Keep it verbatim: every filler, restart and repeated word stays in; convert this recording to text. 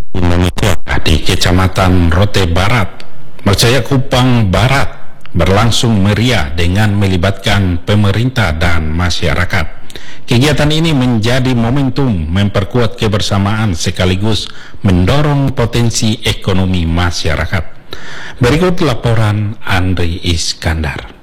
Indonesia di Kecamatan Rote Barat, Mercaya Kupang Barat berlangsung meriah dengan melibatkan pemerintah dan masyarakat. Kegiatan ini menjadi momentum memperkuat kebersamaan sekaligus mendorong potensi ekonomi masyarakat. Berikut laporan Andri Iskandar.